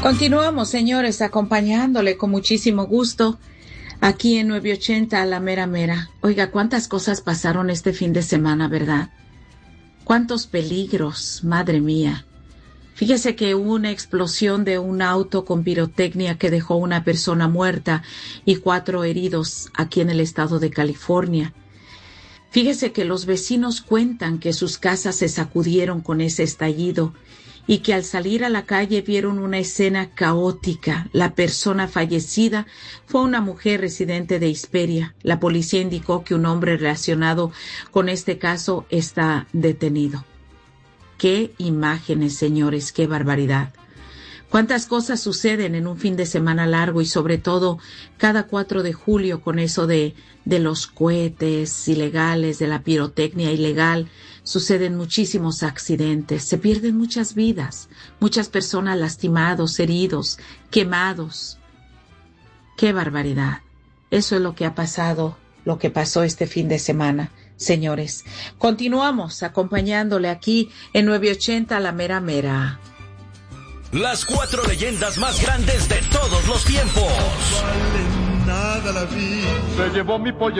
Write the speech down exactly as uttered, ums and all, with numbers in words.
Continuamos, señores, acompañándole con muchísimo gusto aquí en nueve ochenta a la mera mera. Oiga, cuántas cosas pasaron este fin de semana, ¿verdad? Cuántos peligros, madre mía. Fíjese que hubo una explosión de un auto con pirotecnia que dejó una persona muerta y cuatro heridos aquí en el estado de California. Fíjese que los vecinos cuentan que sus casas se sacudieron con ese estallido y que al salir a la calle vieron una escena caótica. La persona fallecida fue una mujer residente de Hesperia. La policía indicó que un hombre relacionado con este caso está detenido. ¡Qué imágenes, señores! ¡Qué barbaridad! ¿Cuántas cosas suceden en un fin de semana largo y sobre todo cada cuatro de julio con eso de, de los cohetes ilegales, de la pirotecnia ilegal? Suceden muchísimos accidentes, se pierden muchas vidas, muchas personas lastimados, heridos, quemados. ¡Qué barbaridad! Eso es lo que ha pasado, lo que pasó este fin de semana, señores. Continuamos acompañándole aquí en nueve ochenta a la mera mera. Las cuatro leyendas más grandes de todos los tiempos. No vale nada la vida. Se llevó mi pollo.